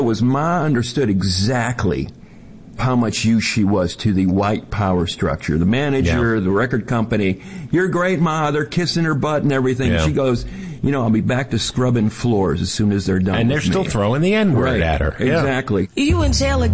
Was Ma understood exactly how much use she was to the white power structure. The manager, the record company, you're great, Ma. They're kissing her butt and everything. Yeah. She goes, I'll be back to scrubbing floors as soon as they're done. And they're still throwing the N-word at her. Exactly. You and Taylor